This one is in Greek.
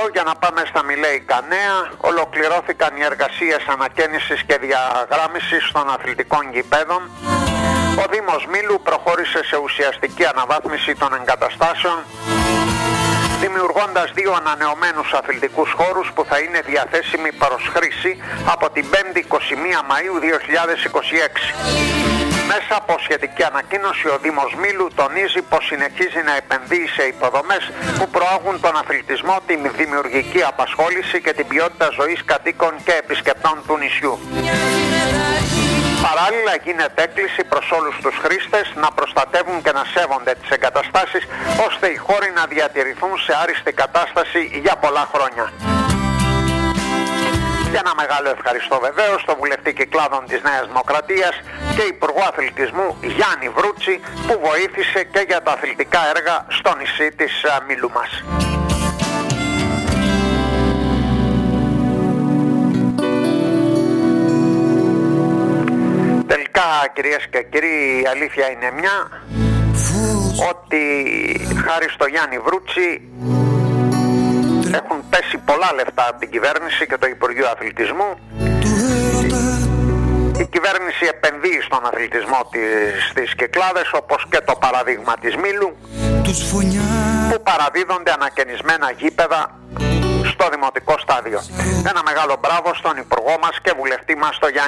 για να πάμε στα Μιλέικα νέα. Ολοκληρώθηκαν οι εργασίες ανακαίνησης και διαγράμμισης των αθλητικών γηπέδων. Ο Δήμος Μήλου προχώρησε σε ουσιαστική αναβάθμιση των εγκαταστάσεων, δημιουργώντας 2 ανανεωμένους αθλητικούς χώρους που θα είναι διαθέσιμοι προς χρήση από την 5η 21 Μαΐου 2026. Μέσα από σχετική ανακοίνωση, ο Δήμος Μήλου τονίζει πως συνεχίζει να επενδύει σε υποδομές που προάγουν τον αθλητισμό, την δημιουργική απασχόληση και την ποιότητα ζωής κατοίκων και επισκεπτών του νησιού. Παράλληλα, γίνεται έκκληση προς όλους τους χρήστες να προστατεύουν και να σέβονται τις εγκαταστάσεις, ώστε οι χώροι να διατηρηθούν σε άριστη κατάσταση για πολλά χρόνια. Και ένα μεγάλο ευχαριστώ βεβαίως στο βουλευτή Κυκλάδων της Νέας Δημοκρατίας και Υπουργό Αθλητισμού Γιάννη Βρούτση, που βοήθησε και για τα αθλητικά έργα στο νησί της Μήλου μας. Τελικά, κυρίες και κύριοι, η αλήθεια είναι μια, ότι χάρη στο Γιάννη Βρούτση έχουν πέσει πολλά λεφτά από την κυβέρνηση και το Υπουργείο Αθλητισμού. Η κυβέρνηση επενδύει στον αθλητισμό στις Κυκλάδες, όπως και το παράδειγμα της Μήλου, που παραδίδονται ανακαινισμένα γήπεδα στο δημοτικό στάδιο. Ένα μεγάλο μπράβο στον Υπουργό μας και βουλευτή μας, τον Γιάννη